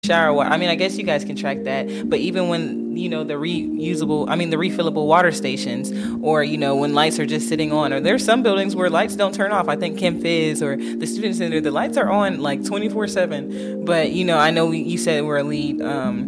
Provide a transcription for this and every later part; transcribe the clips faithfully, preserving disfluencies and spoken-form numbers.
shower water. I mean, I guess you guys can track that, but even when, you know, the reusable, I mean, the refillable water stations, or, you know, when lights are just sitting on, or there's some buildings where lights don't turn off. I think ChemFizz or the Student Center, the lights are on like twenty-four seven. But, you know, I know we, you said we're a lead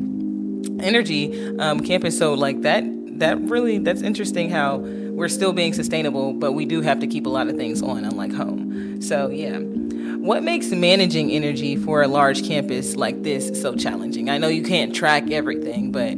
um, energy um, campus, so like that, that really, that's interesting how we're still being sustainable, but we do have to keep a lot of things on, unlike home. So, yeah. What makes managing energy for a large campus like this so challenging? I know you can't track everything, but...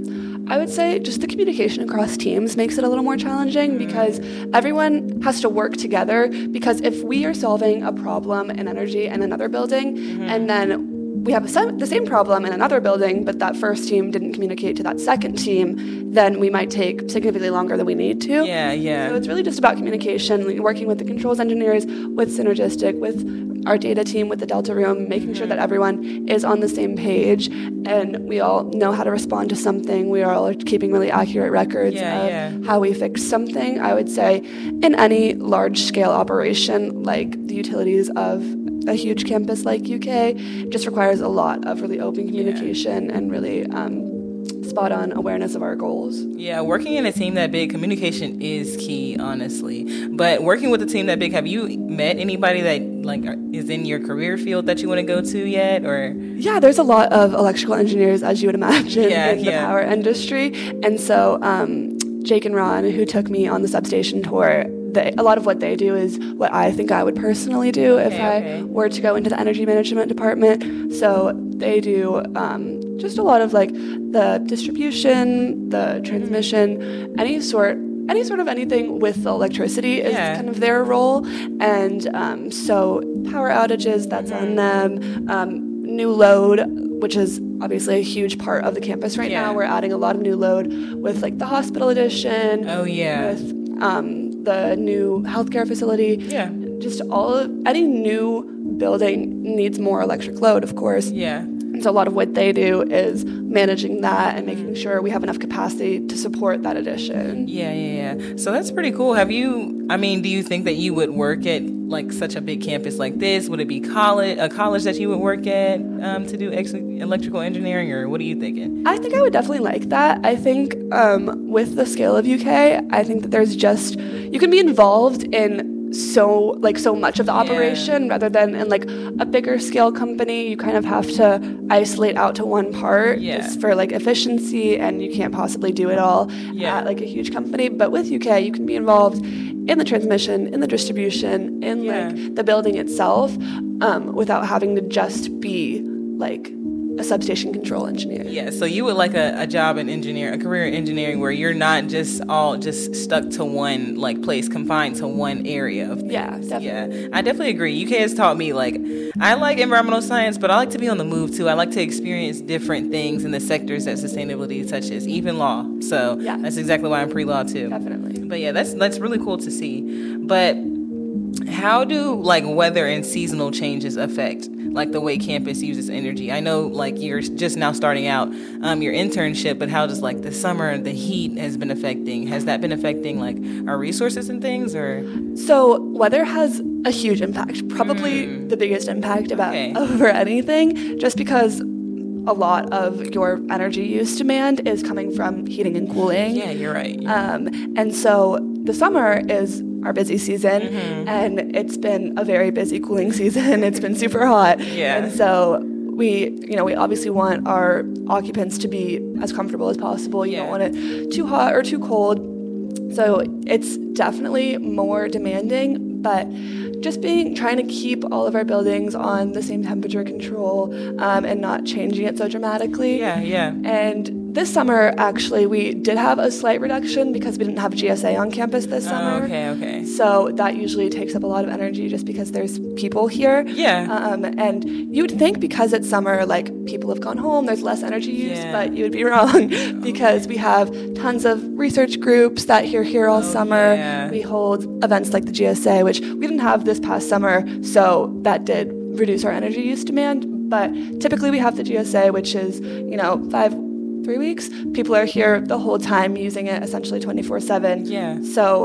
I would say just the communication across teams makes it a little more challenging because everyone has to work together, because if we are solving a problem in energy in another building, mm-hmm. and then we have a, the same problem in another building, but that first team didn't communicate to that second team, then we might take significantly longer than we need to. Yeah, yeah. So it's really just about communication, working with the controls engineers, with Synergistic, with our data team, with the Delta Room, making mm-hmm. sure that everyone is on the same page and we all know how to respond to something. We are all keeping really accurate records yeah, of yeah. how we fix something. I would say in any large-scale operation, like the utilities of a huge campus like U K, just requires a lot of really open communication yeah. and really um, spot-on awareness of our goals. Yeah, working in a team that big, communication is key, honestly. But working with a team that big, have you met anybody that like is in your career field that you want to go to yet? Or yeah, there's a lot of electrical engineers, as you would imagine, yeah, in the yeah. power industry. And so um, Jake and Ron, who took me on the substation tour, They, a lot of what they do is what I think I would personally do if okay, I okay. were to go into the energy management department. So they do um, just a lot of like the distribution, the transmission, mm-hmm. any sort, any sort of anything with electricity is yeah. kind of their role. And um, so power outages, that's mm-hmm. on them. Um, new load, which is obviously a huge part of the campus right yeah. now. We're adding a lot of new load with like the hospital addition. Oh yeah. With um, the new healthcare facility. Yeah. Just all of any new building needs more electric load, of course. Yeah. And so a lot of what they do is managing that and making sure we have enough capacity to support that addition. Yeah, yeah, yeah. So that's pretty cool. Have you, I mean, do you think that you would work at like such a big campus like this? Would it be college, a college that you would work at um, to do ex- electrical engineering, or what are you thinking? I think I would definitely like that. I think um, with the scale of U K, I think that there's just, you can be involved in so like so much of the operation yeah. rather than in like a bigger scale company. You kind of have to isolate out to one part yeah. just for like efficiency, and you can't possibly do it all yeah. at like a huge company. But with U K, you can be involved in the transmission, in the distribution, in yeah. like the building itself, um, without having to just be like a substation control engineer. Yeah, so you would like a, a job in engineer, a career in engineering where you're not just all just stuck to one like place, confined to one area of things. Yeah, definitely. Yeah, I definitely agree. U K has taught me like, I like environmental science, but I like to be on the move too. I like to experience different things in the sectors that sustainability touches, even law. So yeah. that's exactly why I'm pre-law too. Definitely. But yeah, that's that's really cool to see. But how do like weather and seasonal changes affect like the way campus uses energy? I know like you're just now starting out um, your internship, but how does like the summer, the heat has been affecting, has that been affecting like our resources and things, or? So weather has a huge impact, probably mm. the biggest impact about okay. over anything, just because a lot of your energy use demand is coming from heating and cooling. Yeah, you're right. Yeah. Um, and so the summer is our busy season, mm-hmm. and it's been a very busy cooling season. It's been super hot. Yeah. And so we, you know, we obviously want our occupants to be as comfortable as possible. You yeah. don't want it too hot or too cold. So it's definitely more demanding, but just being trying to keep all of our buildings on the same temperature control um, and not changing it so dramatically. Yeah, yeah. And this summer, actually, we did have a slight reduction because we didn't have G S A on campus this summer. Oh, okay, okay. So that usually takes up a lot of energy just because there's people here. Yeah. Um, and you would think because it's summer, like, people have gone home, there's less energy use, yeah. but you would be wrong because we have tons of research groups that are here all oh, summer. Yeah. We hold events like the G S A, which we didn't have this past summer, so that did reduce our energy use demand. But typically we have the G S A, which is, you know, five three weeks. People are here the whole time using it essentially twenty-four seven. Yeah. So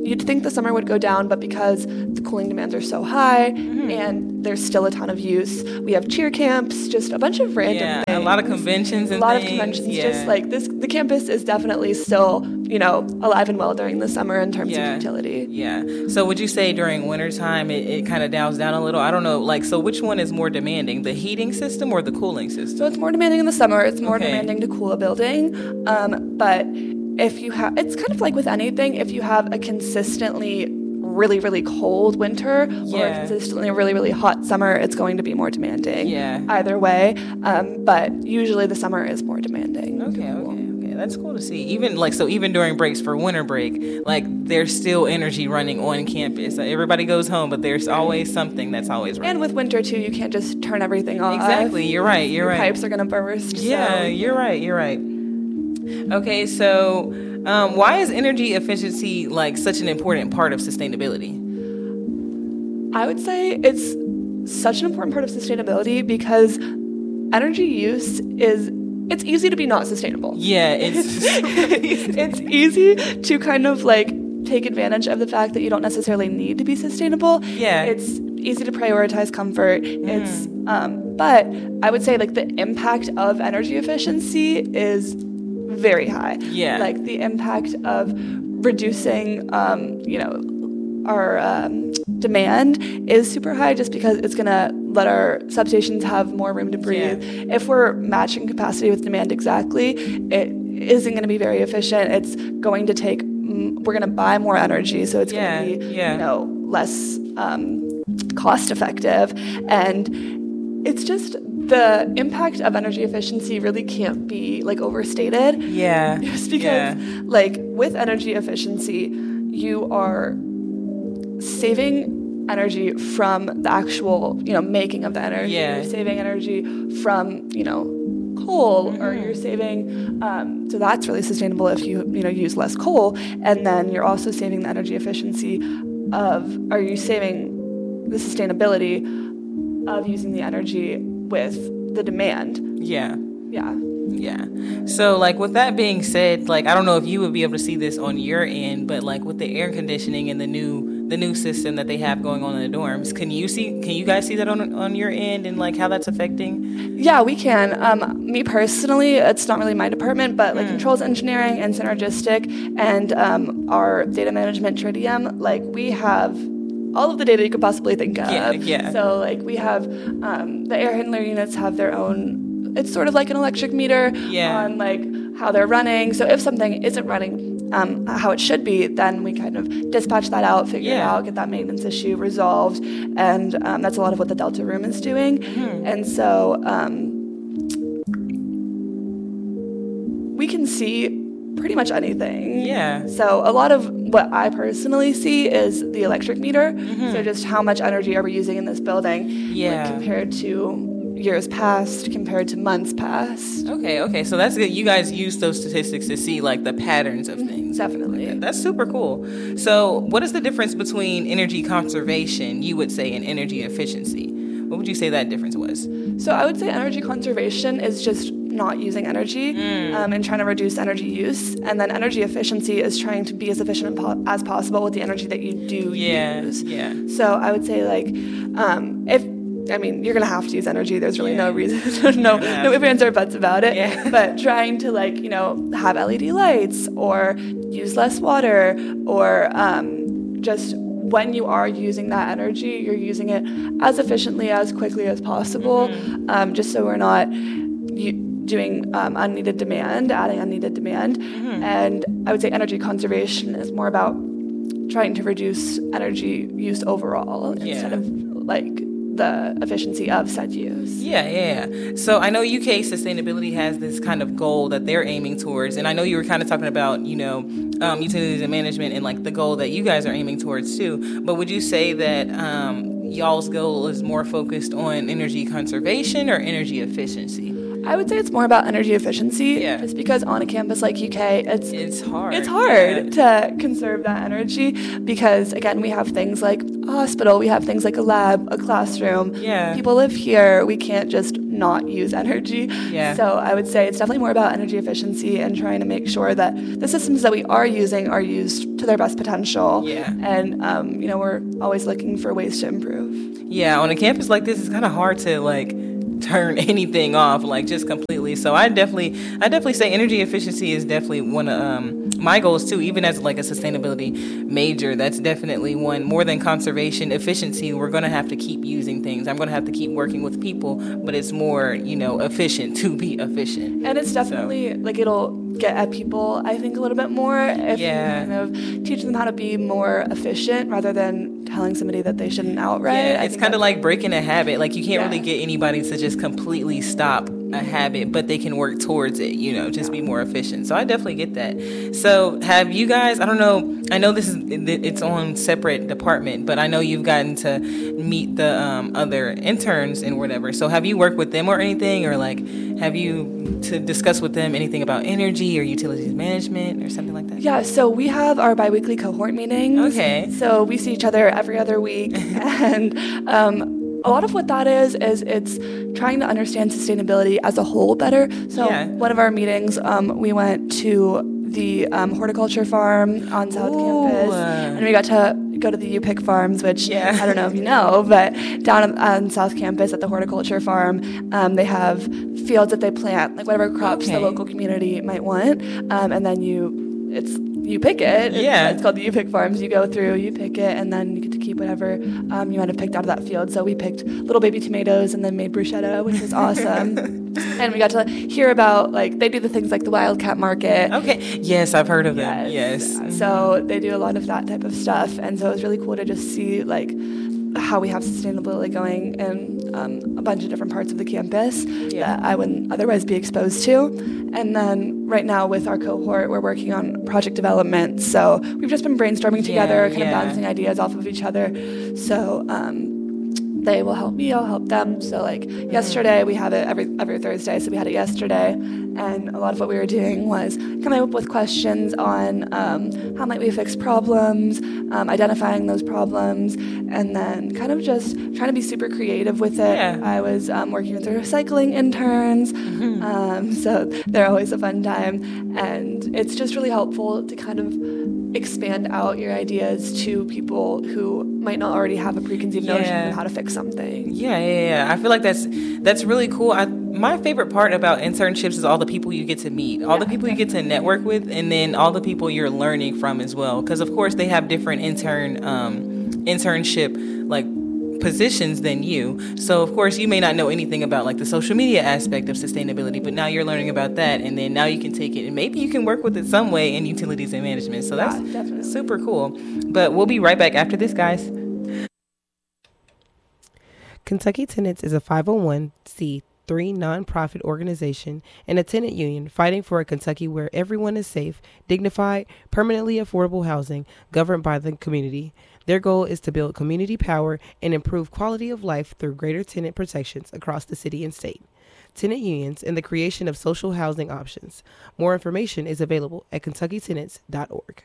you'd think the summer would go down, but because the cooling demands are so high mm-hmm. and there's still a ton of use, we have cheer camps, just a bunch of random yeah, things. a lot of conventions and A lot things. of conventions, yeah. just like this, the campus is definitely still, you know, alive and well during the summer in terms yeah. of utility. Yeah. So would you say during wintertime it, it kind of downs down a little? I don't know, like, so which one is more demanding, the heating system or the cooling system? So it's more demanding in the summer, it's more okay. demanding to cool a building, um, but if you have, it's kind of like with anything, if you have a consistently really, really cold winter yeah. or consistently a really, really hot summer, it's going to be more demanding. Yeah. Either way, um, but usually the summer is more demanding. Okay, okay, okay. That's cool to see. Even like so, even during breaks for winter break, like there's still energy running on campus. Like, everybody goes home, but there's always something that's always running. And with winter too, you can't just turn everything off. Exactly. You're right. You're Your right. Pipes are gonna burst. Yeah, so. you're right. You're right. Okay, so um, why is energy efficiency like such an important part of sustainability? I would say it's such an important part of sustainability because energy use is, it's easy to be not sustainable. Yeah, it's it's easy to kind of like take advantage of the fact that you don't necessarily need to be sustainable. Yeah. It's easy to prioritize comfort. Mm. It's um, but I would say like the impact of energy efficiency is very high. Yeah. Like the impact of reducing, um, you know, our um, demand is super high just because it's going to let our substations have more room to breathe. Yeah. If we're matching capacity with demand exactly, it isn't going to be very efficient. It's going to take, we're going to buy more energy, so it's yeah. going to be, yeah. you know, less um, cost effective. And it's just the impact of energy efficiency really can't be like overstated. Yeah. Just because yeah. like with energy efficiency, you are saving energy from the actual, you know, making of the energy. Yeah. You're saving energy from, you know, coal, mm-hmm. or you're saving, um, so that's really sustainable if you, you know, use less coal. And then you're also saving the energy efficiency of, are you saving the sustainability of using the energy with the demand? Yeah. Yeah. Yeah. So, like, with that being said, like, I don't know if you would be able to see this on your end, but like with the air conditioning and the new the new system that they have going on in the dorms, can you see? Can you guys see that on on your end and like how that's affecting? Yeah, we can. Um, me personally, it's not really my department, but like mm. controls engineering and synergistic and um, our data management Tritium, like we have all of the data you could possibly think of. Yeah, yeah. So like we have um, the air handler units have their own. It's sort of like an electric meter yeah. on like how they're running. So if something isn't running um, how it should be, then we kind of dispatch that out, figure yeah. it out, get that maintenance issue resolved, and um, that's a lot of what the Delta room is doing. Mm-hmm. And so um, we can see pretty much anything. Yeah. So a lot of what I personally see is the electric meter. Mm-hmm. So just how much energy are we using in this building, yeah. like, compared to years past, compared to months past. Okay, okay. So that's good. You guys use those statistics to see like the patterns of things. Definitely. Like that's super cool. So what is the difference between energy conservation, you would say, and energy efficiency? What would you say that difference was? So I would say energy conservation is just not using energy mm. um, and trying to reduce energy use. And then energy efficiency is trying to be as efficient as possible with the energy that you do yeah, use. Yeah. So I would say like um, if I mean, you're going to have to use energy. There's really yeah. no reason, no, no ifs, ands, or buts about it. Yeah. But trying to, like, you know, have L E D lights or use less water or um, just when you are using that energy, you're using it as efficiently, as quickly as possible, mm-hmm. um, just so we're not u- doing um, unneeded demand, adding unneeded demand. Mm-hmm. And I would say energy conservation is more about trying to reduce energy use overall yeah. instead of, like, the efficiency of said use. Yeah, yeah, yeah. So I know U K Sustainability has this kind of goal that they're aiming towards, and I know you were kind of talking about, you know, um, utilities and management and like the goal that you guys are aiming towards too. But would you say that um, y'all's goal is more focused on energy conservation or energy efficiency? I would say it's more about energy efficiency, yeah. just because on a campus like U K, it's it's hard. It's hard yeah. to conserve that energy because, again, we have things like a hospital, we have things like a lab, a classroom. Yeah. People live here. We can't just not use energy. Yeah. So I would say it's definitely more about energy efficiency and trying to make sure that the systems that we are using are used to their best potential. Yeah. And, um, you know, we're always looking for ways to improve. Yeah, on a campus like this, it's kind of hard to like turn anything off like just completely. So I definitely, I definitely say energy efficiency is definitely one of um, my goals too. Even as like a sustainability major, that's definitely one. More than conservation, efficiency. We're gonna have to keep using things. I'm gonna have to keep working with people, but it's more, you know, efficient to be efficient. And it's definitely so. Like it'll get at people, I think, a little bit more if yeah. you kind of teach them how to be more efficient rather than telling somebody that they shouldn't outright. Yeah, it's kind of like breaking a habit. Like you can't yeah. really get anybody to just completely stop a habit, but they can work towards it, you know, just be more efficient. So I definitely get that. So have you guys, I don't know, I know this is, it's on separate department, but I know you've gotten to meet the um, other interns and whatever. So have you worked with them or anything, or like, have you to discuss with them anything about energy or utilities management or something like that? Yeah, so we have our biweekly cohort meetings. Okay. So we see each other every other week. and um, a lot of what that is, is it's trying to understand sustainability as a whole better. So yeah. one of our meetings, um, we went to the um, horticulture farm on South Ooh. Campus, and we got to go to the U P I C farms, which yeah. I don't know if you know, but down on, on South Campus at the horticulture farm, um, they have fields that they plant, like whatever crops okay. the local community might want, um, and then you, it's you pick it. Yeah. It's, it's called the U P I C farms. You go through, you pick it, and then you get to keep whatever um, you might have picked out of that field. So we picked little baby tomatoes and then made bruschetta, which was awesome. And we got to hear about, like, they do the things like the Wildcat Market. Okay. Yes, I've heard of them. Yes. yes. So they do a lot of that type of stuff. And so it was really cool to just see, like, how we have sustainability going in um, a bunch of different parts of the campus yeah. that I wouldn't otherwise be exposed to. And then right now with our cohort, we're working on project development. So we've just been brainstorming together, yeah, kind yeah. of bouncing ideas off of each other. So um, they will help me, I'll help them. So like mm-hmm. yesterday, we have it every every Thursday, so we had it yesterday. And a lot of what we were doing was coming up with questions on um, how might we fix problems, um, identifying those problems, and then kind of just trying to be super creative with it. Yeah. I was um, working with the recycling interns, mm-hmm. um, so they're always a fun time. And it's just really helpful to kind of expand out your ideas to people who might not already have a preconceived yeah. notion of how to fix something. Yeah, yeah, yeah. I feel like that's that's really cool. I, my favorite part about internships is all the people you get to meet, all yeah, the people definitely. you get to network with, and then all the people you're learning from as well. Because of course they have different intern um, internship like positions than you. So of course you may not know anything about like the social media aspect of sustainability, but now you're learning about that, and then now you can take it and maybe you can work with it some way in utilities and management. So that's yeah, definitely. super cool. But we'll be right back after this, guys. Kentucky Tenants is a five oh one c three nonprofit organization and a tenant union fighting for a Kentucky where everyone is safe, dignified, permanently affordable housing governed by the community. Their goal is to build community power and improve quality of life through greater tenant protections across the city and state, tenant unions, and the creation of social housing options. More information is available at kentucky tenants dot org.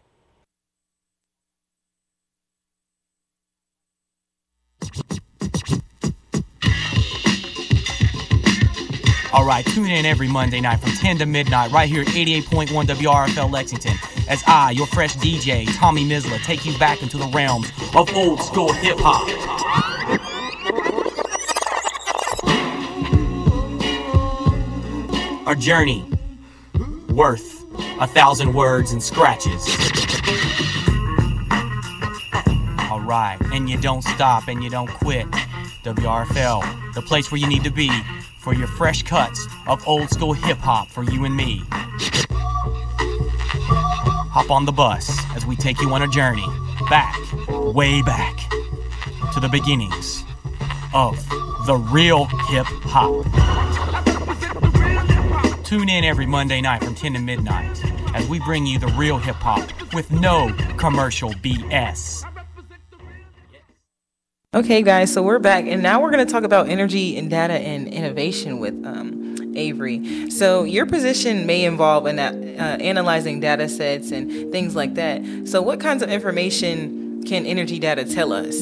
All right, tune in every Monday night from ten to midnight right here at eighty-eight point one W R F L Lexington as I, your fresh D J, Tommy Mizla, take you back into the realms of old school hip-hop. A journey worth a thousand words and scratches. All right, and you don't stop and you don't quit. W R F L, the place where you need to be for your fresh cuts of old school hip-hop for you and me. Hop on the bus as we take you on a journey back, way back, to the beginnings of the real hip-hop. Tune in every Monday night from ten to midnight as we bring you the real hip-hop with no commercial B S. Okay, guys, so we're back, and now we're going to talk about energy and data and innovation with um, Avery. So your position may involve an, uh, analyzing data sets and things like that. So what kinds of information can energy data tell us?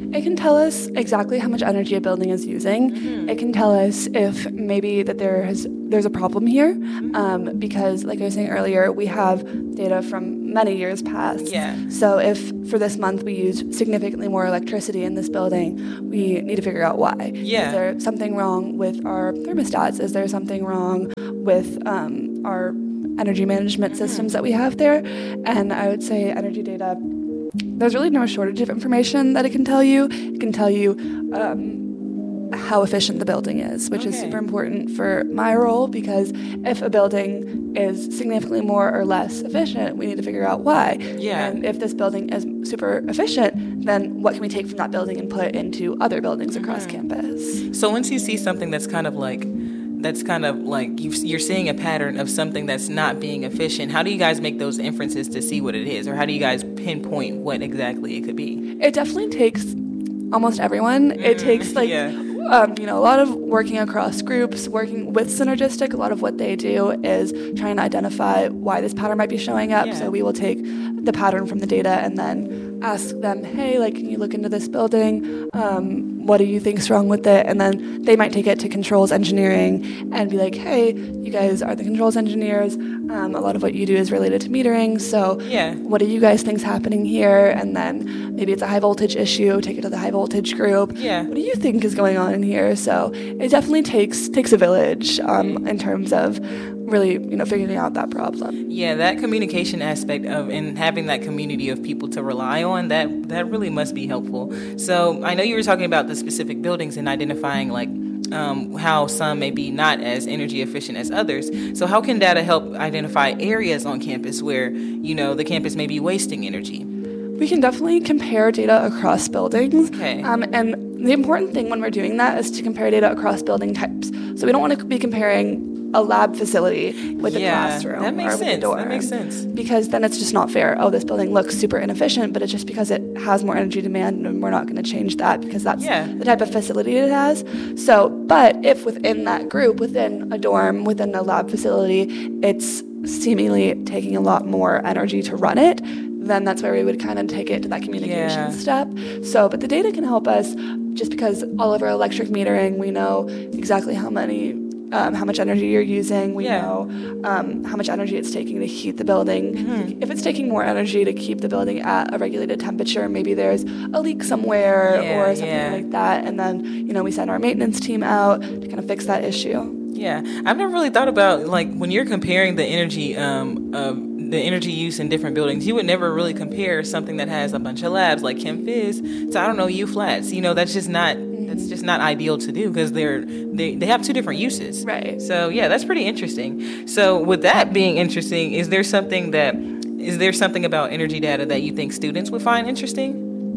It can tell us exactly how much energy a building is using. Mm-hmm. It can tell us if maybe that there has there's a problem here, mm-hmm. um, because like I was saying earlier, we have data from many years past. Yeah. So if for this month we used significantly more electricity in this building, we need to figure out why. Yeah. Is there something wrong with our thermostats? Is there something wrong with um, our energy management mm-hmm. systems that we have there? And I would say energy data, there's really no shortage of information that it can tell you. It can tell you um, how efficient the building is, which okay. is super important for my role, because if a building is significantly more or less efficient, we need to figure out why. Yeah. And if this building is super efficient, then what can we take from that building and put into other buildings across mm-hmm. campus? So once you see something that's kind of like that's kind of like you're seeing a pattern of something that's not being efficient, how do you guys make those inferences to see what it is? Or how do you guys pinpoint what exactly it could be? It definitely takes almost everyone. Mm, it takes like, yeah. um, you know, a lot of working across groups, working with Synergistic. A lot of what they do is trying to identify why this pattern might be showing up. Yeah. So we will take the pattern from the data and then ask them, hey, like, can you look into this building? Um, what do you think's wrong with it? And then they might take it to controls engineering and be like, hey, you guys are the controls engineers. Um, a lot of what you do is related to metering. So yeah. what do you guys think's happening here? And then maybe it's a high voltage issue. Take it to the high voltage group. Yeah. What do you think is going on in here? So it definitely takes takes a village um, in terms of really, you know, figuring out that problem. Yeah, that communication aspect of and having that community of people to rely on, that that really must be helpful. So I know you were talking about the specific buildings and identifying like um, how some may be not as energy efficient as others. So how can data help identify areas on campus where, you know, the campus may be wasting energy? We can definitely compare data across buildings. Okay. Um, and the important thing when we're doing that is to compare data across building types. So we don't want to be comparing a lab facility with yeah, a classroom that makes or with sense. a dorm. That makes sense. Because then it's just not fair. Oh, this building looks super inefficient, but it's just because it has more energy demand and we're not going to change that because that's yeah. the type of facility it has. So, but if within that group, within a dorm, within a lab facility, it's seemingly taking a lot more energy to run it, then that's where we would kind of take it to that communication yeah. step. So, but the data can help us just because all of our electric metering, we know exactly how many Um, how much energy you're using. We yeah. know um, how much energy it's taking to heat the building. Mm-hmm. If it's taking more energy to keep the building at a regulated temperature, maybe there's a leak somewhere yeah, or something yeah. like that. And then, you know, we send our maintenance team out to kind of fix that issue. Yeah, I've never really thought about, like, when you're comparing the energy um, of the energy use in different buildings, you would never really compare something that has a bunch of labs like ChemFizz to, I don't know, U Flats. You know, that's just not that's just not ideal to do because they're they, they have two different uses. Right. So yeah, that's pretty interesting. So with that being interesting, is there something that is there something about energy data that you think students would find interesting?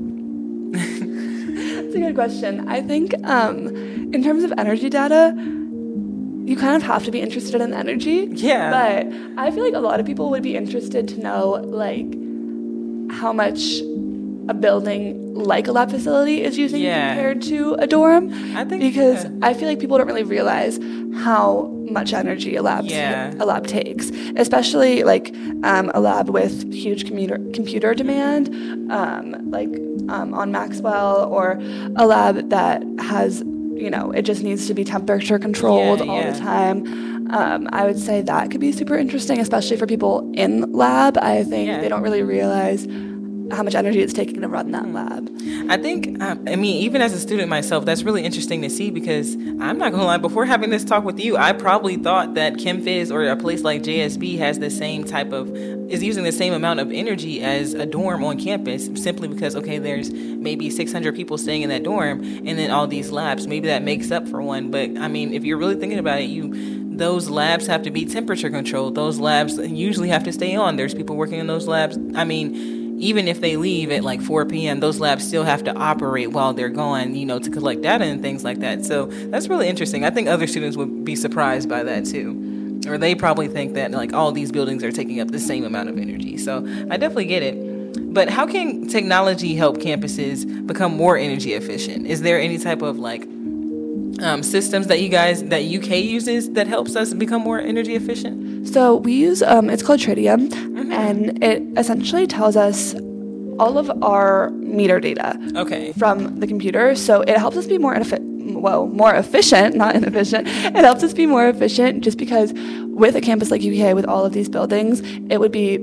That's a good question. I think um, in terms of energy data, you kind of have to be interested in energy. Yeah. But I feel like a lot of people would be interested to know, like, how much a building like a lab facility is using yeah. compared to a dorm. I think because yeah. I feel like people don't really realize how much energy a lab yeah. a lab takes, especially like um, a lab with huge commuter, computer demand, um, like um, on Maxwell, or a lab that has, you know, it just needs to be temperature controlled yeah, all yeah. the time. Um, I would say that could be super interesting, especially for people in lab. I think yeah. they don't really realize how much energy it's taking to run that lab. I think, I mean, even as a student myself, that's really interesting to see because I'm not going to lie, before having this talk with you, I probably thought that ChemFizz or a place like J S B has the same type of, is using the same amount of energy as a dorm on campus simply because, okay, there's maybe six hundred people staying in that dorm and then all these labs, maybe that makes up for one. But I mean, if you're really thinking about it, you those labs have to be temperature controlled. Those labs usually have to stay on. There's people working in those labs. I mean, even if they leave at like four p.m., those labs still have to operate while they're gone, you know, to collect data and things like that. So that's really interesting. I think other students would be surprised by that too. Or they probably think that like all these buildings are taking up the same amount of energy. So I definitely get it. But how can technology help campuses become more energy efficient? Is there any type of like um, systems that you guys, that U K uses that helps us become more energy efficient? So we use, um, it's called Tritium, mm-hmm. and it essentially tells us all of our meter data Okay. from the computer. So it helps us be more effi- well, more efficient, not inefficient. It helps us be more efficient just because with a campus like U K, with all of these buildings, it would be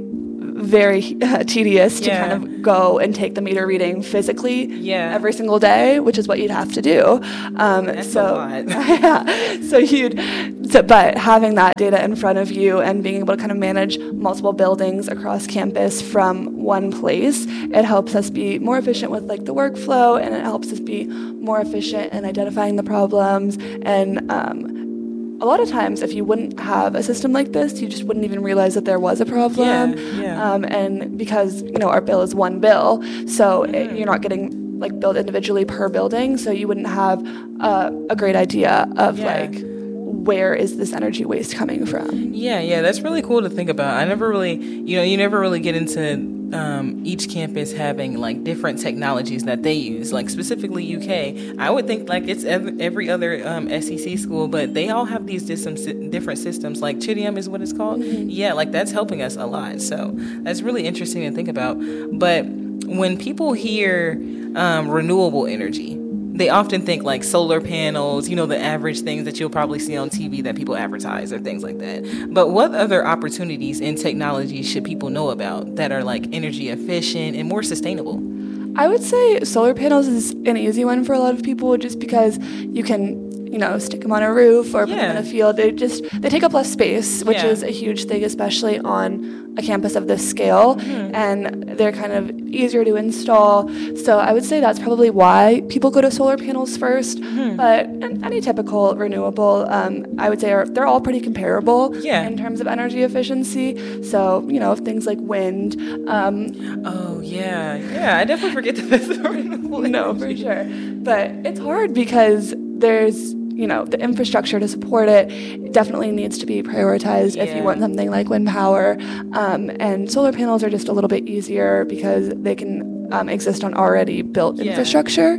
very uh, tedious to Yeah. kind of go and take the meter reading physically Yeah. every single day, which is what you'd have to do. Um, That's so, a lot. yeah, so you'd, so, but having that data in front of you and being able to kind of manage multiple buildings across campus from one place, it helps us be more efficient with like the workflow, and it helps us be more efficient in identifying the problems. And um, a lot of times, if you wouldn't have a system like this, you just wouldn't even realize that there was a problem. Yeah, yeah. Um, and because, you know, our bill is one bill, so it, Mm-hmm. you're not getting like billed individually per building, so you wouldn't have uh, a great idea of Yeah. like where is this energy waste coming from. Yeah, yeah, that's really cool to think about. I never really, you know, you never really get into um, each campus having like different technologies that they use. Like specifically U K, I would think like it's ev- every other um, S E C school, but they all have these dis- different systems. Like Chidium is what it's called. Mm-hmm. Yeah, like that's helping us a lot. So that's really interesting to think about. But when people hear um, renewable energy, they often think like solar panels, you know, the average things that you'll probably see on T V that people advertise or things like that. But what other opportunities in technology should people know about that are like energy efficient and more sustainable? I would say solar panels is an easy one for a lot of people just because you can, you know, stick them on a roof or put them in Yeah. a field. They just, they take up less space, which Yeah. is a huge thing, especially on a campus of this scale. Mm-hmm. And they're kind of easier to install. So I would say that's probably why people go to solar panels first. Mm-hmm. But an- any typical renewable, um, I would say are, they're all pretty comparable Yeah. in terms of energy efficiency. So, you know, things like wind, um, Oh, yeah. Yeah, I definitely forget that that's renewable no, for energy. sure. But it's hard because there's, you know, the infrastructure to support it definitely needs to be prioritized if Yeah. you want something like wind power. Um, and solar panels are just a little bit easier because they can um, exist on already built Yeah. infrastructure.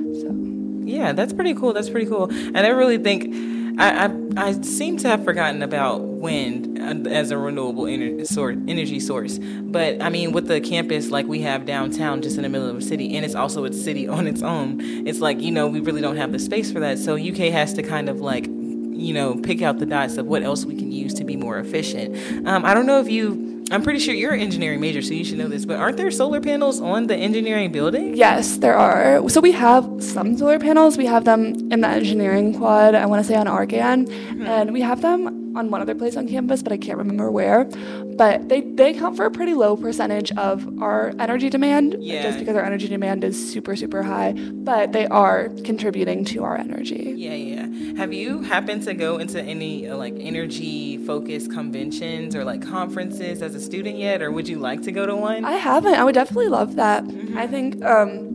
Yeah, that's pretty cool. That's pretty cool. And I really think I, I I seem to have forgotten about wind as a renewable ener- source, energy source. But I mean, with the campus like we have downtown, just in the middle of a city, and it's also a city on its own. It's like, you know, we really don't have the space for that. So U K has to kind of like, you know, pick out the dots of what else we can use to be more efficient. Um, I don't know if you. I'm pretty sure you're an engineering major, so you should know this. But aren't there solar panels on the engineering building? Yes, there are. So we have some solar panels. We have them in the engineering quad, I want to say on Argan, Mm-hmm. and we have them on one other place on campus, but I can't remember where. But they, they account for a pretty low percentage of our energy demand, Yeah. just because our energy demand is super, super high. But they are contributing to our energy. Yeah, yeah. Have you happened to go into any uh, like energy focused conventions or like conferences as a student yet, or would you like to go to one? I haven't. I would definitely love that. Mm-hmm. I think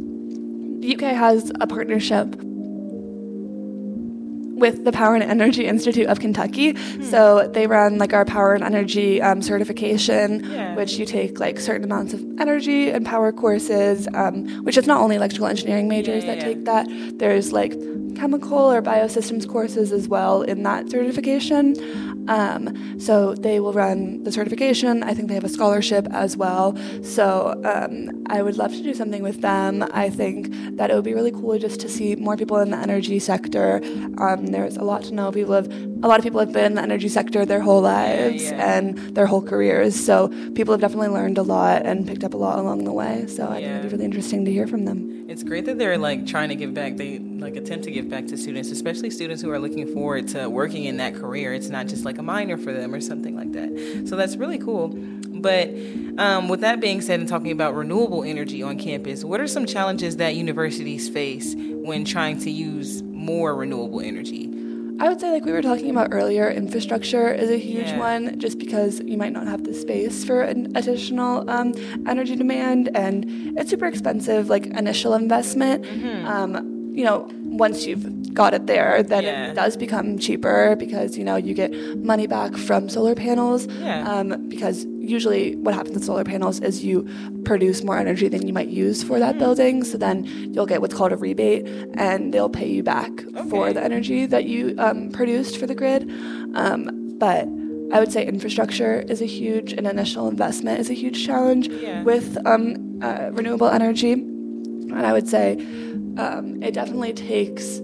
um, the U K has a partnership with the Power and Energy Institute of Kentucky. Hmm. So they run like our Power and Energy um, certification, Yeah. which you take like certain amounts of energy and power courses, um, which is not only electrical engineering majors Yeah, that yeah. take that. There's like chemical or biosystems courses as well in that certification. Um, so they will run the certification. I think they have a scholarship as well. So um, I would love to do something with them. I think that it would be really cool just to see more people in the energy sector. Um, there's a lot to know. People have, a lot of people have been in the energy sector their whole lives yeah. and their whole careers. So people have definitely learned a lot and picked up a lot along the way. So I think Yeah. it'd be really interesting to hear from them. It's great that they're like trying to give back. They like attempt to give back to students, especially students who are looking forward to working in that career. It's not just like a minor for them or something like that. So that's really cool. But um, with that being said, and talking about renewable energy on campus, what are some challenges that universities face when trying to use more renewable energy? I would say, like we were talking about earlier, infrastructure is a huge Yeah. one, just because you might not have the space for an additional um, energy demand, and it's super expensive, like initial investment. Mm-hmm. Um, you know, once you've got it there, then Yeah. it does become cheaper because, you know, you get money back from solar panels. Yeah. Um, because usually what happens with solar panels is you produce more energy than you might use for that Mm-hmm. building. So then you'll get what's called a rebate, and they'll pay you back for Okay. the energy that you um, produced for the grid. Um, but I would say infrastructure is a huge, an initial investment is a huge challenge Yeah. with um, uh, renewable energy. And I would say um, it definitely takes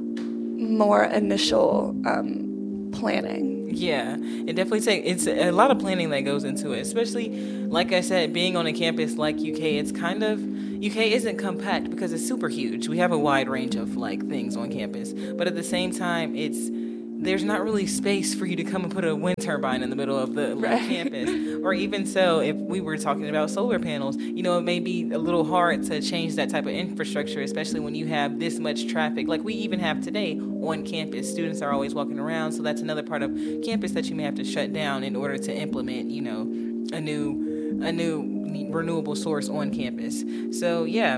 more initial um, planning. Yeah, it definitely takes, it's a lot of planning that goes into it, especially, like I said, being on a campus like U K, it's kind of, U K isn't compact because it's super huge. We have a wide range of like things on campus, but at the same time, it's, there's not really space for you to come and put a wind turbine in the middle of the like, Right. campus. Or even so, if we were talking about solar panels, you know, it may be a little hard to change that type of infrastructure, especially when you have this much traffic, like we even have today on campus. Students are always walking around, so that's another part of campus that you may have to shut down in order to implement, you know, a new, a new renewable source on campus. So yeah.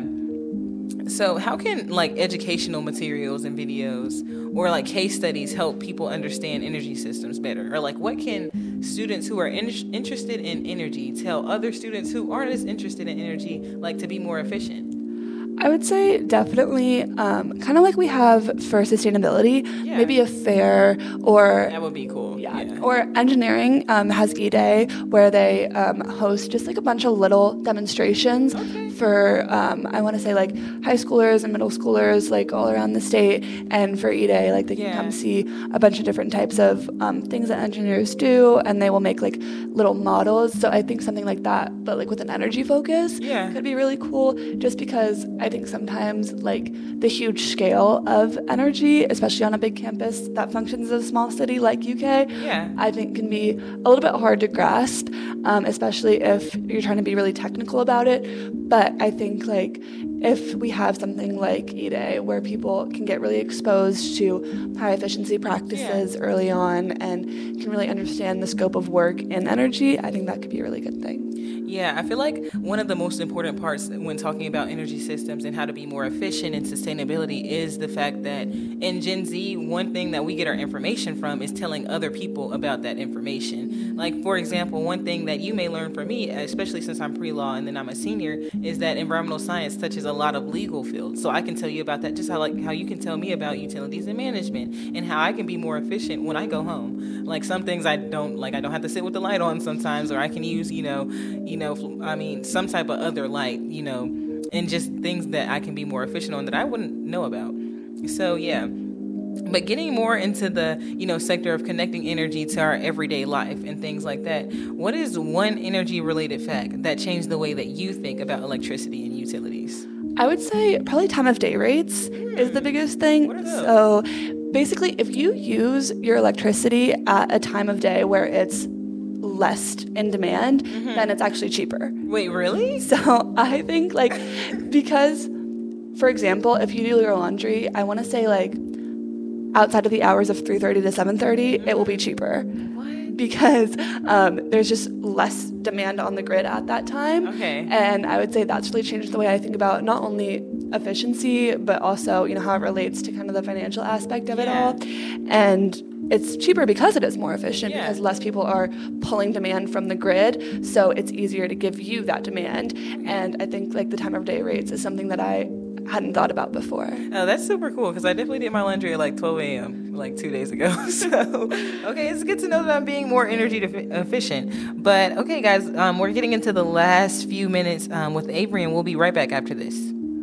So how can like educational materials and videos or like case studies help people understand energy systems better? Or like what can students who are in- interested in energy tell other students who aren't as interested in energy, like to be more efficient? I would say definitely um, kind of like we have for sustainability, Yeah. maybe a fair or That would be cool. Yeah. Yeah. Or engineering um, has E-Day where they um, host just like a bunch of little demonstrations Okay. for, um, I want to say like high schoolers and middle schoolers like all around the state. And for E-Day, like they can Yeah. come see a bunch of different types of um, things that engineers do, and they will make like little models. So I think something like that, but like with an energy focus, Yeah. could be really cool just because I think sometimes like the huge scale of energy, especially on a big campus that functions as a small city like U K, Yeah. I think can be a little bit hard to grasp, um, especially if you're trying to be really technical about it. But I think like if we have something like E-Day where people can get really exposed to high efficiency practices Yeah. early on and can really understand the scope of work in energy, I think that could be a really good thing. Yeah, I feel like one of the most important parts when talking about energy systems and how to be more efficient in sustainability is the fact that in Gen Z, one thing that we get our information from is telling other people about that information. Like, for example, one thing that you may learn from me, especially since I'm pre-law and then I'm a senior, is that environmental science touches a lot of legal fields. So I can tell you about that, just how like how you can tell me about utilities and management and how I can be more efficient when I go home. Like some things I don't like, I don't have to sit with the light on sometimes, or I can use, you know, you know, I mean, some type of other light, you know, and just things that I can be more efficient on that I wouldn't know about. So yeah. But getting more into the, you know, sector of connecting energy to our everyday life and things like that, what is one energy-related fact that changed the way that you think about electricity and utilities? I would say probably time of day rates is the biggest thing. What are those? So basically, if you use your electricity at a time of day where it's less in demand, Mm-hmm. then it's actually cheaper. Wait, really? So I think like because, for example, if you do your laundry, I want to say like outside of the hours of three thirty to seven thirty, it will be cheaper. What? Because um, there's just less demand on the grid at that time. Okay. And I would say that's really changed the way I think about not only efficiency, but also, you know, how it relates to kind of the financial aspect of it Yeah. all. And it's cheaper because it is more efficient, Yeah. because less people are pulling demand from the grid. So it's easier to give you that demand. And I think like the time of day rates is something that I hadn't thought about before. Oh, that's super cool because I definitely did my laundry at like twelve a.m. like two days ago. So, okay, it's good to know that I'm being more energy defi- efficient. But okay, guys, um, we're getting into the last few minutes um, with Avery, and we'll be right back after this.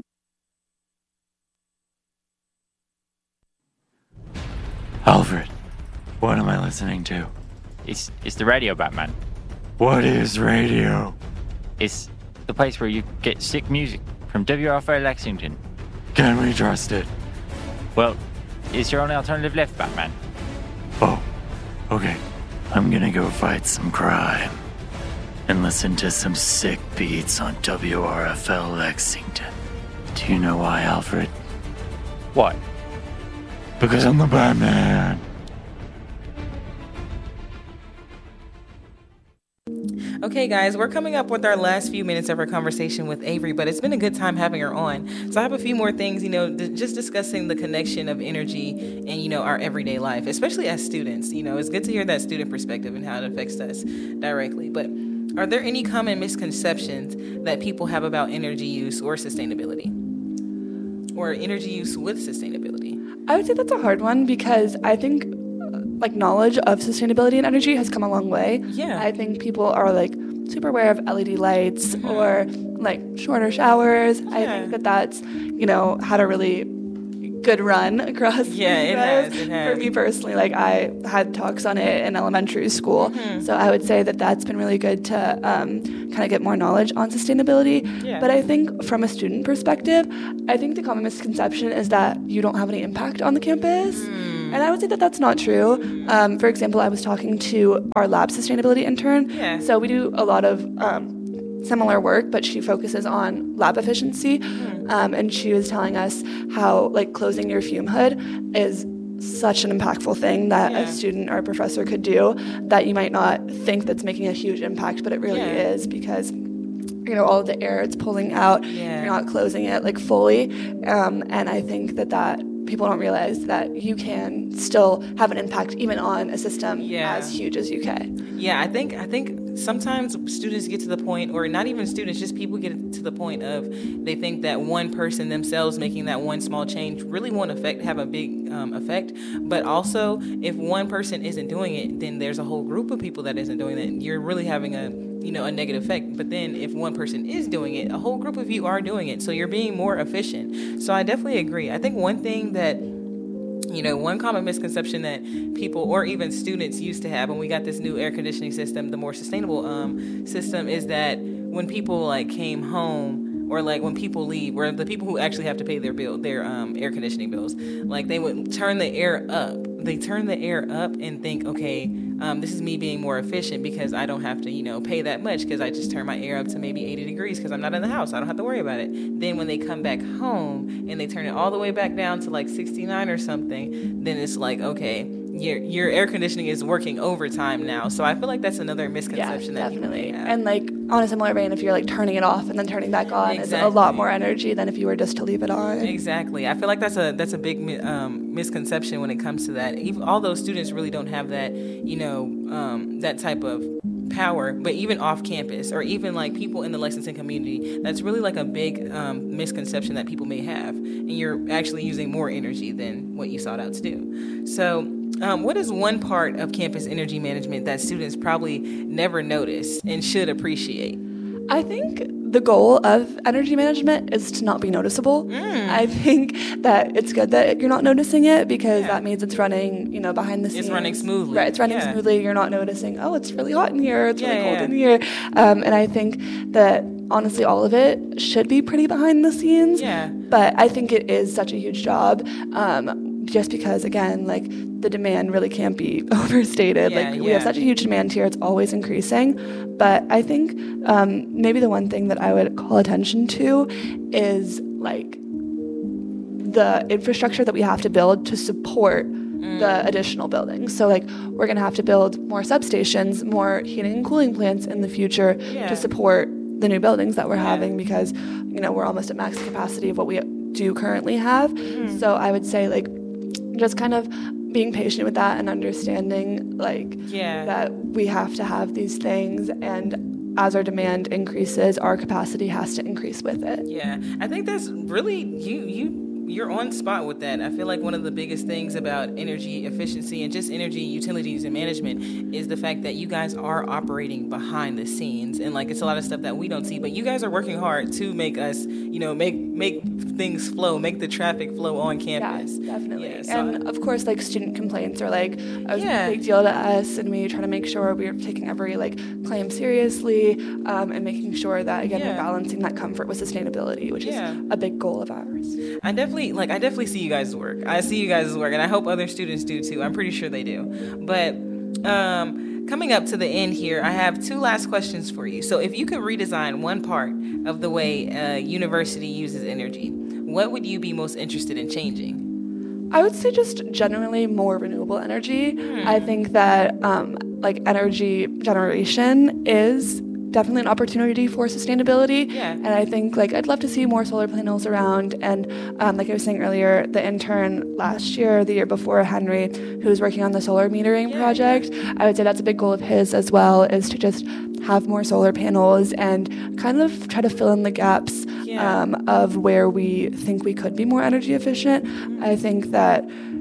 Alfred, what am I listening to? It's it's the radio, Batman. What is radio? It's the place where you get sick music from W R F L Lexington. Can we trust it? Well, it's your only alternative left, Batman. Oh, okay. I'm gonna go fight some crime and listen to some sick beats on W R F L Lexington. Do you know why, Alfred? What? Because I'm the Batman. Okay, guys, we're coming up with our last few minutes of our conversation with Avery, but it's been a good time having her on. So I have a few more things, you know, d- just discussing the connection of energy and, you know, our everyday life, especially as students. You know, it's good to hear that student perspective and how it affects us directly. But are there any common misconceptions that people have about energy use or sustainability? Or energy use with sustainability? I would say that's a hard one because I think like knowledge of sustainability and energy has come a long way. Yeah. I think people are like super aware of L E D lights mm-hmm. or like shorter showers. Yeah. I think that that's, you know, had a really good run across yeah it has, it has for me personally. Like I had talks on it in elementary school, mm-hmm. so I would say that that's been really good to um, kind of get more knowledge on sustainability. Yeah. But I think from a student perspective, I think the common misconception is that you don't have any impact on the campus. Mm. And I would say that that's not true. Um, for example, I was talking to our lab sustainability intern. Yeah. So we do a lot of um, similar work, but she focuses on lab efficiency. Mm. Um, and she was telling us how like closing your fume hood is such an impactful thing that yeah. a student or a professor could do that you might not think that's making a huge impact, but it really yeah. is, because you know all of the air it's pulling out, yeah. you're not closing it like fully. Um, and I think that that people don't realize that you can still have an impact even on a system yeah. as huge as U K. Yeah, I think I think sometimes students get to the point, or not even students, just people get to the point of they think that one person themselves making that one small change really won't affect have a big um, effect. But also, if one person isn't doing it, then there's a whole group of people that isn't doing it. You're really having a you know a negative effect. But then if one person is doing it, a whole group of you are doing it, so you're being more efficient. So I definitely agree. I think one thing that You know, one common misconception that people or even students used to have when we got this new air conditioning system, the more sustainable um, system, is that when people like came home, or like when people leave, or the people who actually have to pay their bill, their um, air conditioning bills, like they would turn the air up. They turn the air up and think, okay, um, this is me being more efficient because I don't have to, you know, pay that much because I just turn my air up to maybe eighty degrees because I'm not in the house. I don't have to worry about it. Then when they come back home and they turn it all the way back down to like sixty-nine or something, then it's like, okay, your your air conditioning is working overtime now. So I feel like that's another misconception yeah, that definitely. people have. And like on a similar vein, if you're like turning it off and then turning back on, exactly. it's a lot more energy than if you were just to leave it on. Exactly. I feel like that's a that's a big um, misconception when it comes to that. Even although students really don't have that, you know, um, that type of power, but even off campus, or even like people in the Lexington community, that's really like a big um, misconception that people may have, and you're actually using more energy than what you sought out to do. So um, what is one part of campus energy management that students probably never notice and should appreciate? I think the goal of energy management is to not be noticeable. Mm. I think that it's good that you're not noticing it, because yeah. that means it's running, you know, behind the scenes. It's running smoothly. Right, it's running yeah. smoothly. You're not noticing, oh, it's really hot in here, it's yeah, really cold yeah. in here. Um, and I think that honestly all of it should be pretty behind the scenes. Yeah. But I think it is such a huge job. Um, just because, again, like the demand really can't be overstated. Yeah, like yeah. we have such a huge demand here, it's always increasing. But I think um, maybe the one thing that I would call attention to is like the infrastructure that we have to build to support mm. the additional buildings. So like we're going to have to build more substations, more heating and cooling plants in the future yeah. to support the new buildings that we're yeah. having, because, you know, we're almost at max capacity of what we do currently have. Mm. So I would say like just kind of being patient with that and understanding like yeah. that we have to have these things, and as our demand increases, our capacity has to increase with it. Yeah, I think that's really you you you're on spot with that. I feel like one of the biggest things about energy efficiency and just energy utilities and management is the fact that you guys are operating behind the scenes, and like it's a lot of stuff that we don't see, but you guys are working hard to make us, you know, make make things flow, make the traffic flow on campus. Yeah, definitely. Yeah, so and of course, like student complaints are like a yeah. big deal to us, and we try to make sure we're taking every like claim seriously, um, and making sure that again yeah. we're balancing that comfort with sustainability, which yeah. is a big goal of ours. I definitely like I definitely see you guys' work. I see you guys' work, and I hope other students do too. I'm pretty sure they do. But um, coming up to the end here, I have two last questions for you. So if you could redesign one part of the way a university uses energy, what would you be most interested in changing? I would say just generally more renewable energy. Hmm. I think that um, like energy generation is definitely an opportunity for sustainability. Yeah. And I think like I'd love to see more solar panels around. And um, like I was saying earlier, the intern last year, the year before, Henry, who was working on the solar metering yeah, project, yeah. I would say that's a big goal of his as well, is to just have more solar panels and kind of try to fill in the gaps yeah. um, of where we think we could be more energy efficient. Mm-hmm. I think that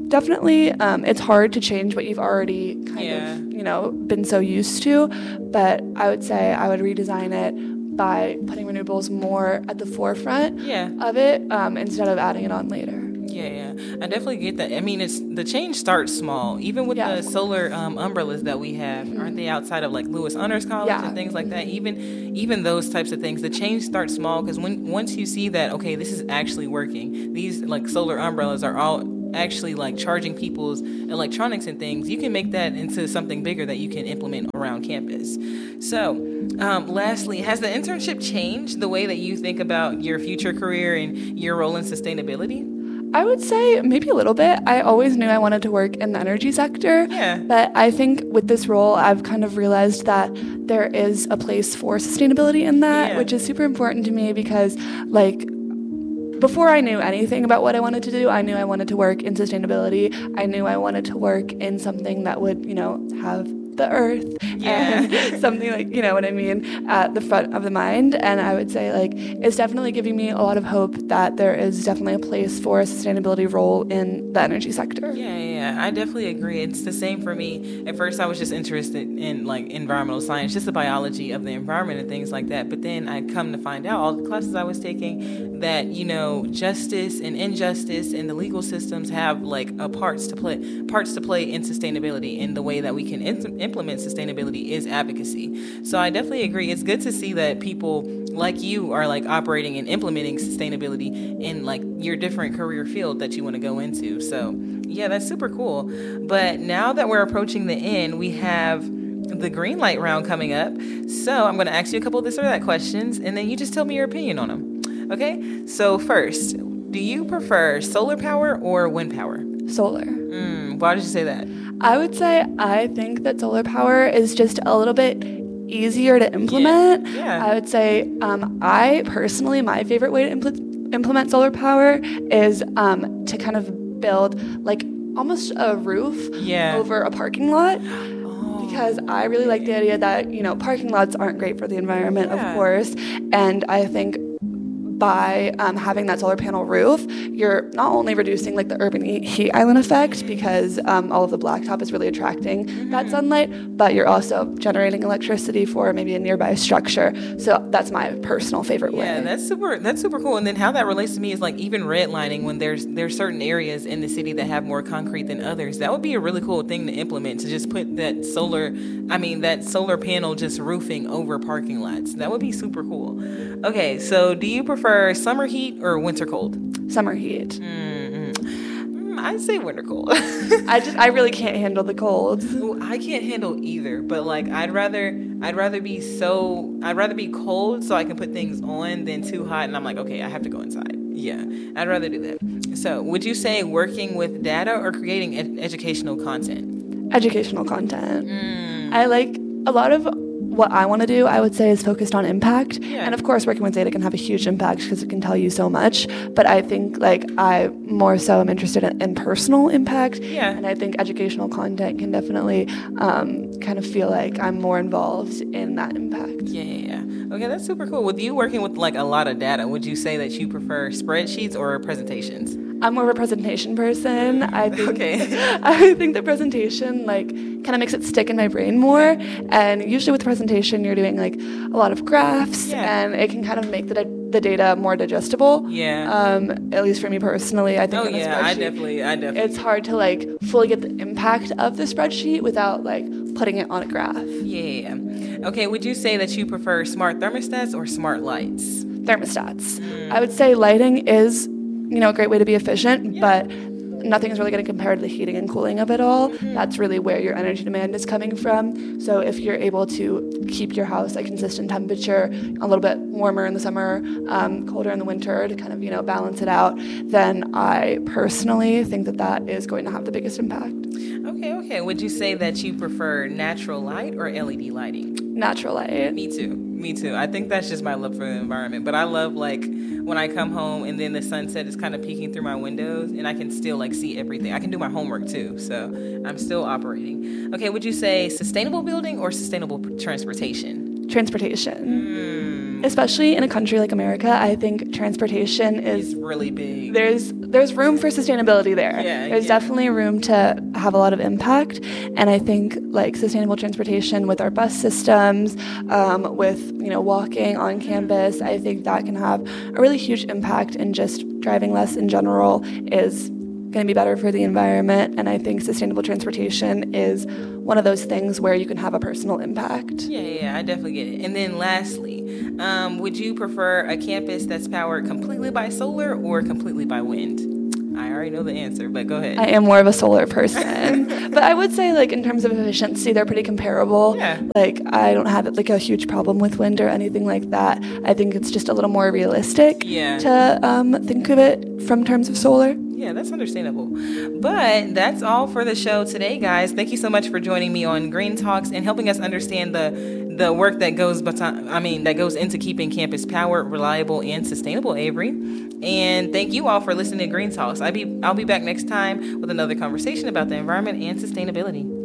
definitely, um, it's hard to change what you've already kind Yeah. of, you know, been so used to. But I would say I would redesign it by putting renewables more at the forefront Yeah. of it um, instead of adding it on later. Yeah, yeah, I definitely get that. I mean, it's the change starts small. Even with Yeah, the of course. solar um, umbrellas that we have, aren't they outside of like Lewis Honors College Yeah. and things like that? Even even those types of things, the change starts small because when once you see that, okay, this is actually working. These like solar umbrellas are all actually like charging people's electronics and things. You can make that into something bigger that you can implement around campus. So, um, lastly, has the internship changed the way that you think about your future career and your role in sustainability? I would say maybe a little bit. I always knew I wanted to work in the energy sector. Yeah. But I think with this role, I've kind of realized that there is a place for sustainability in that, Yeah. which is super important to me because, like, before I knew anything about what I wanted to do, I knew I wanted to work in sustainability. I knew I wanted to work in something that would, you know, have the earth Yeah. and something like, you know what I mean, at the front of the mind. And I would say, like, it's definitely giving me a lot of hope that there is definitely a place for a sustainability role in the energy sector. Yeah, yeah, I definitely agree. It's the same for me. At first, I was just interested in like environmental science, just the biology of the environment and things like that. But then I come to find out all the classes I was taking that, you know, justice and injustice and the legal systems have like a parts to play, parts to play in sustainability. And the way that we can in- implement sustainability is advocacy. So I definitely agree. It's good to see that people like you are like operating and implementing sustainability in like your different career field that you want to go into. So yeah, that's super cool. But now that we're approaching the end, we have the green light round coming up. So I'm going to ask you a couple of this or that questions, and then you just tell me your opinion on them. Okay? So first, do you prefer solar power or wind power? Solar. Mm, why did you say that? I would say I think that solar power is just a little bit easier to implement. Yeah, yeah. I would say um, I personally, my favorite way to impl- implement solar power is um, to kind of build like almost a roof Yeah. over a parking lot. Oh, Because I really like the idea that, you know, parking lots aren't great for the environment, Yeah. of course. And I think by um, having that solar panel roof, you're not only reducing like the urban heat, heat island effect because um, all of the blacktop is really attracting Mm-hmm. that sunlight, but you're also generating electricity for maybe a nearby structure. So that's my personal favorite way. Yeah, that's super. That's super cool. And then how that relates to me is like even redlining when there's there's certain areas in the city that have more concrete than others. That would be a really cool thing to implement, to just put that solar, I mean that solar panel just roofing over parking lots. That would be super cool. Okay, so do you prefer summer heat or winter cold? Summer heat. Mm, I'd say winter cold. I just I really can't handle the cold. Ooh, I can't handle either, but like I'd rather I'd rather be so I'd rather be cold so I can put things on than too hot and I'm like, okay, I have to go inside. Yeah, I'd rather do that. So, would you say working with data or creating ed- educational content? Educational content. Mm. I like a lot of what I want to do, I would say, is focused on impact. Yeah. And of course, working with data can have a huge impact because it can tell you so much. But I think like I more so am interested in, in personal impact. Yeah. And I think educational content can definitely um, kind of feel like I'm more involved in that impact. Yeah, yeah, yeah. Okay, that's super cool. With you working with like a lot of data, would you say that you prefer spreadsheets or presentations? I'm more of a presentation person. I think Okay. I think the presentation like kind of makes it stick in my brain more. And usually with presentation, you're doing like a lot of graphs, Yeah. and it can kind of make the the data more digestible. Yeah. Um, at least for me personally, I think. Oh on a yeah, I spreadsheet, definitely, I definitely. It's hard to like fully get the impact of the spreadsheet without like putting it on a graph. Yeah. Okay, would you say that you prefer smart thermostats or smart lights? Thermostats. I would say lighting is, you know, a great way to be efficient, Yeah. but nothing is really going to compare to the heating and cooling of it all. That's really where your energy demand is coming from. So if you're able to keep your house at consistent temperature, a little bit warmer in the summer, um, colder in the winter to kind of, you know, balance it out, then I personally think that that is going to have the biggest impact. Okay, okay. Would you say that you prefer natural light or L E D lighting? Natural light. Me too. Me too. I think that's just my love for the environment. But I love like when I come home and then the sunset is kind of peeking through my windows and I can still like see everything. I can do my homework too. So I'm still operating. Okay, would you say sustainable building or sustainable transportation? Transportation. Mm, especially in a country like America, I think transportation is It's really big. there's there's room for sustainability there. Yeah, there's yeah. definitely room to have a lot of impact, and I think like sustainable transportation with our bus systems, um, with you know walking on campus, I think that can have a really huge impact, and just driving less in general is going to be better for the environment. And I think sustainable transportation is one of those things where you can have a personal impact. Yeah, yeah, yeah, I definitely get it. And then lastly, um, would you prefer a campus that's powered completely by solar or completely by wind? I already know the answer, but go ahead. I am more of a solar person, but I would say like in terms of efficiency, they're pretty comparable. Yeah. Like I don't have like a huge problem with wind or anything like that. I think it's just a little more realistic Yeah. to um, think of it from terms of solar. Yeah, that's understandable. But that's all for the show today, guys. Thank you so much for joining me on Green Talks and helping us understand the the work that goes behind, I mean, that goes into keeping campus powered, reliable, and sustainable, Avery. And thank you all for listening to Green Talks. I'll be I'll be back next time with another conversation about the environment and sustainability.